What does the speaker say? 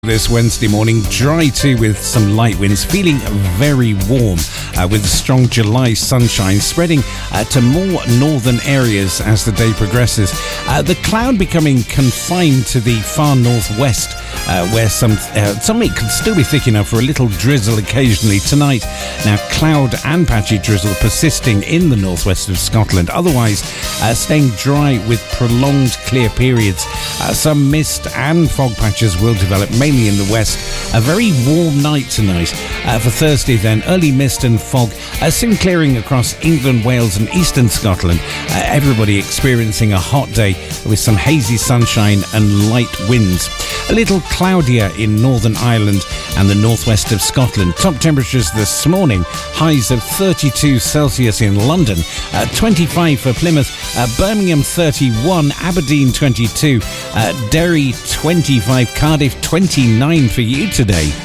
This Wednesday morning, dry too with some light winds, feeling very warm with strong July sunshine spreading to more northern areas as the day progresses. The cloud becoming confined to the far northwest where some it could still be thick enough for a little drizzle occasionally tonight. Now cloud and patchy drizzle persisting in the northwest of Scotland, otherwise staying dry with prolonged clear periods. Some mist and fog patches will develop mainly in the west. A very warm night tonight. For Thursday then, early mist and fog soon clearing across England, Wales and eastern Scotland. Everybody experiencing a hot day with some hazy sunshine and light winds. A little cloudier in Northern Ireland and the northwest of Scotland. Top temperatures this morning, highs of 32 Celsius in London, 25 for Plymouth, Birmingham 31, Aberdeen 22, Derry 25, Cardiff 29 for you today.